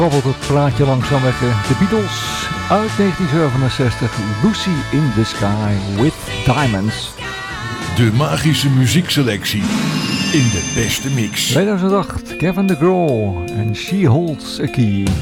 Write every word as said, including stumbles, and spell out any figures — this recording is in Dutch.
Babbelt het plaatje langzaam weg. De Beatles uit negentien zevenenzestig. Lucy in the Sky with Diamonds. De magische muziekselectie in de beste mix. tweeduizend acht. Kevin DeGraw en She Holds a Key.